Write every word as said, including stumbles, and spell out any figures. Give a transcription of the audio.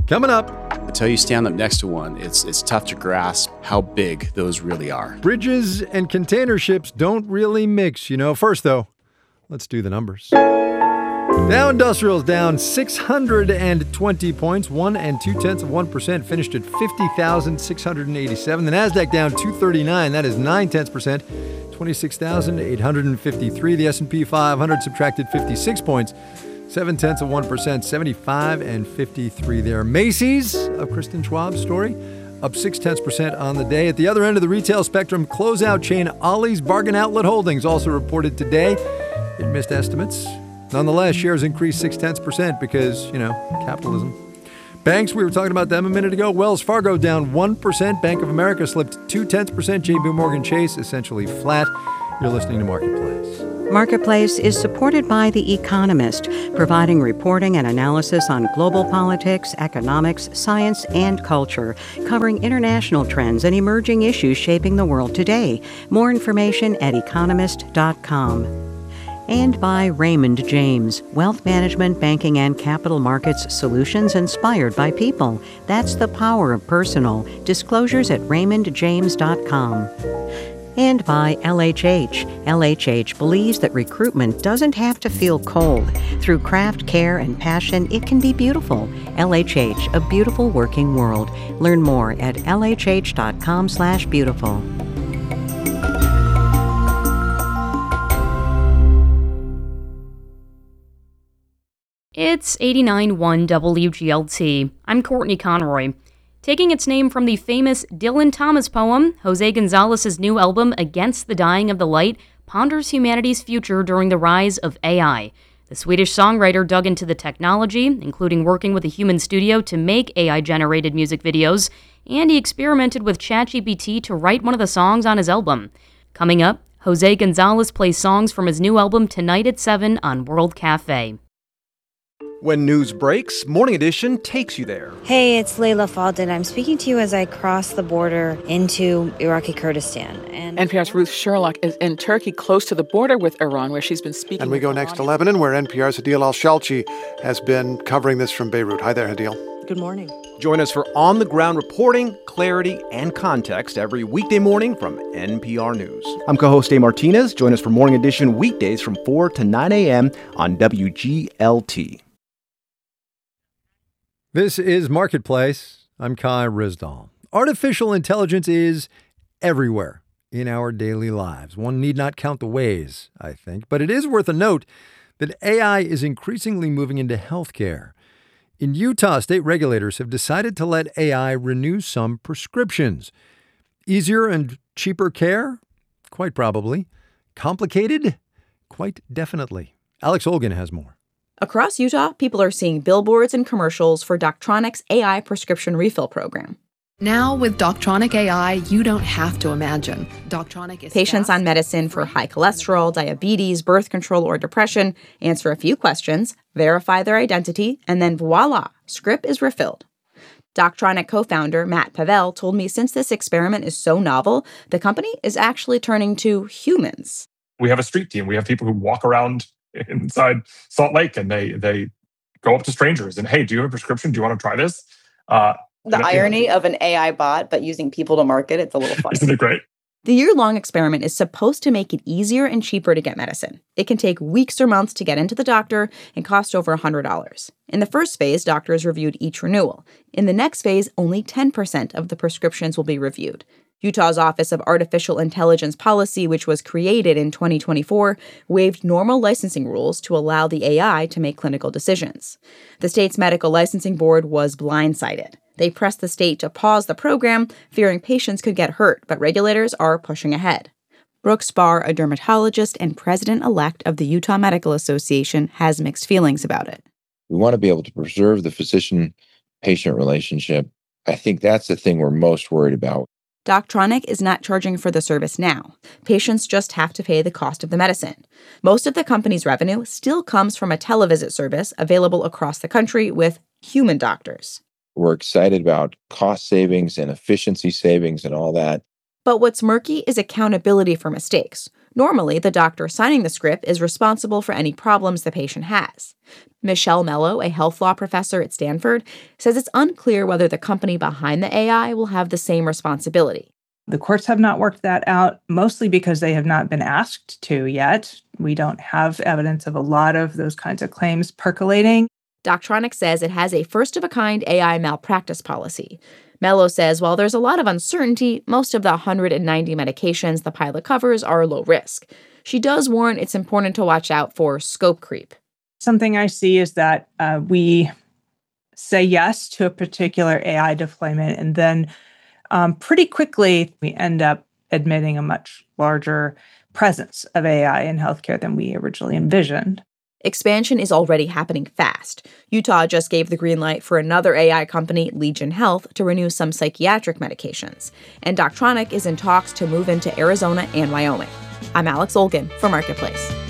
Coming up. Until you stand up next to one, it's it's tough to grasp how big those really are. Bridges and container ships don't really mix, you know. First, though, let's do the numbers. Dow Industrials down six hundred twenty points, one and two tenths of one percent, finished at fifty thousand six hundred eighty-seven. The Nasdaq down two thirty-nine, that is nine tenths percent, twenty-six thousand eight hundred fifty-three. The S and P five hundred subtracted fifty-six points, seven tenths of one percent, seventy-five and fifty-three there. Macy's, of Kristen Schwab's story, up six tenths percent on the day. At the other end of the retail spectrum, closeout chain Ollie's Bargain Outlet Holdings also reported today. It missed estimates. Nonetheless, shares increased six tenths percent because, you know, capitalism. Banks, we were talking about them a minute ago. Wells Fargo down one percent. Bank of America slipped two tenths percent. J P Morgan Chase essentially flat. You're listening to Marketplace. Marketplace is supported by The Economist, providing reporting and analysis on global politics, economics, science, and culture, covering international trends and emerging issues shaping the world today. More information at economist dot com. And by Raymond James, wealth management, banking, and capital markets solutions inspired by people. That's the power of personal. Disclosures at raymond james dot com. And by L H H. L H H believes that recruitment doesn't have to feel cold. Through craft, care, and passion, it can be beautiful. L H H, a beautiful working world. Learn more at L H H dot com slash beautiful. It's eighty-nine point one W G L T. I'm Courtney Conroy. Taking its name from the famous Dylan Thomas poem, Jose Gonzalez's new album, Against the Dying of the Light, ponders humanity's future during the rise of A I. The Swedish songwriter dug into the technology, including working with a human studio to make A I-generated music videos, and he experimented with ChatGPT to write one of the songs on his album. Coming up, Jose Gonzalez plays songs from his new album tonight at seven on World Cafe. When news breaks, Morning Edition takes you there. Hey, it's Layla Faldin. I'm speaking to you as I cross the border into Iraqi Kurdistan. And N P R's Ruth Sherlock is in Turkey, close to the border with Iran, where she's been speaking. And we go next to Lebanon, where N P R's Hadil Al-Shalchi has been covering this from Beirut. Hi there, Hadil. Good morning. Join us for on-the-ground reporting, clarity, and context every weekday morning from N P R News. I'm co-host Dave Martinez. Join us for Morning Edition weekdays from four to nine a.m. on W G L T. This is Marketplace. I'm Kai Rizdal. Artificial intelligence is everywhere in our daily lives. One need not count the ways, I think, but it is worth a note that A I is increasingly moving into healthcare. In Utah, state regulators have decided to let A I renew some prescriptions. Easier and cheaper care? Quite probably. Complicated? Quite definitely. Alex Olgin has more. Across Utah, people are seeing billboards and commercials for Doctronic's A I prescription refill program. Now, with Doctronic A I, you don't have to imagine. Doctronic is Patients on medicine for high cholesterol, diabetes, birth control, or depression answer a few questions, verify their identity, and then voila, script is refilled. Doctronic co-founder Matt Pavel told me since this experiment is so novel, the company is actually turning to humans. We have a street team. We have people who walk around inside Salt Lake and they they go up to strangers and, hey, do you have a prescription? Do you want to try this? Uh, the irony of an A I bot, but using people to market, it's a little funny. Isn't it great? The year-long experiment is supposed to make it easier and cheaper to get medicine. It can take weeks or months to get into the doctor and cost over one hundred dollars. In the first phase, doctors reviewed each renewal. In the next phase, only ten percent of the prescriptions will be reviewed. Utah's Office of Artificial Intelligence Policy, which was created in twenty twenty-four, waived normal licensing rules to allow the A I to make clinical decisions. The state's medical licensing board was blindsided. They pressed the state to pause the program, fearing patients could get hurt, but regulators are pushing ahead. Brooke Spar, a dermatologist and president-elect of the Utah Medical Association, has mixed feelings about it. We want to be able to preserve the physician-patient relationship. I think that's the thing we're most worried about. Doctronic is not charging for the service now. Patients just have to pay the cost of the medicine. Most of the company's revenue still comes from a televisit service available across the country with human doctors. We're excited about cost savings and efficiency savings and all that. But what's murky is accountability for mistakes. Normally, the doctor signing the script is responsible for any problems the patient has. Michelle Mello, a health law professor at Stanford, says it's unclear whether the company behind the A I will have the same responsibility. The courts have not worked that out, mostly because they have not been asked to yet. We don't have evidence of a lot of those kinds of claims percolating. Doctronic says it has a first-of-a-kind A I malpractice policy. Mello says while there's a lot of uncertainty, most of the one hundred ninety medications the pilot covers are low risk. She does warn it's important to watch out for scope creep. Something I see is that uh, we say yes to a particular A I deployment, and then um, pretty quickly we end up admitting a much larger presence of A I in healthcare than we originally envisioned. Expansion is already happening fast. Utah just gave the green light for another A I company, Legion Health, to renew some psychiatric medications. And Doctronic is in talks to move into Arizona and Wyoming. I'm Alex Olgin for Marketplace.